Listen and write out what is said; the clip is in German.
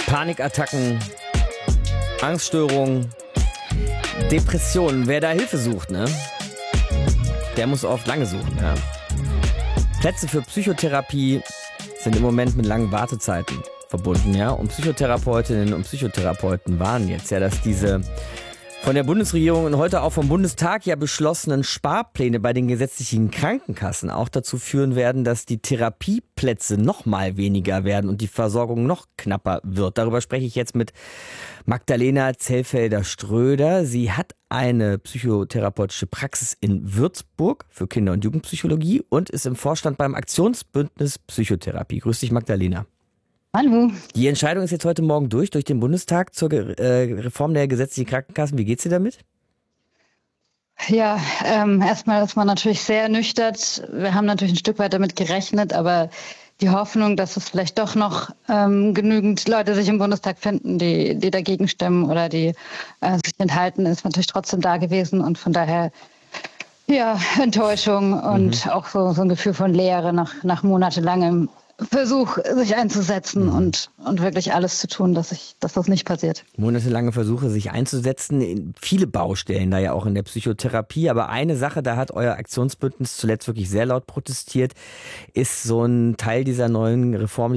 Panikattacken, Angststörungen, Depressionen. Wer da Hilfe sucht, ne? Der muss oft lange suchen, ja. Plätze für Psychotherapie sind im Moment mit langen Wartezeiten verbunden, ja. Und Psychotherapeutinnen und Psychotherapeuten warnen jetzt, ja, dass diese von der Bundesregierung und heute auch vom Bundestag ja beschlossenen Sparpläne bei den gesetzlichen Krankenkassen auch dazu führen werden, dass die Therapieplätze noch mal weniger werden und die Versorgung noch knapper wird. Darüber spreche ich jetzt mit Magdalena Zellfelder-Ströder. Sie hat eine psychotherapeutische Praxis in Würzburg für Kinder- und Jugendpsychologie und ist im Vorstand beim Aktionsbündnis Psychotherapie. Grüß dich, Magdalena. Hallo. Die Entscheidung ist jetzt heute Morgen durch den Bundestag zur Reform der gesetzlichen Krankenkassen. Wie geht's dir damit? Ja, erstmal ist man natürlich sehr ernüchtert. Wir haben natürlich ein Stück weit damit gerechnet, aber die Hoffnung, dass es vielleicht doch noch genügend Leute sich im Bundestag finden, die dagegen stimmen oder die sich enthalten, ist natürlich trotzdem da gewesen. Und von daher, ja, Enttäuschung und auch so ein Gefühl von Leere nach monatelangem Versuch, sich einzusetzen und wirklich alles zu tun, dass das nicht passiert. Monatelange Versuche, sich einzusetzen. Viele Baustellen da ja auch in der Psychotherapie. Aber eine Sache, da hat euer Aktionsbündnis zuletzt wirklich sehr laut protestiert, ist so ein Teil dieser neuen Reform,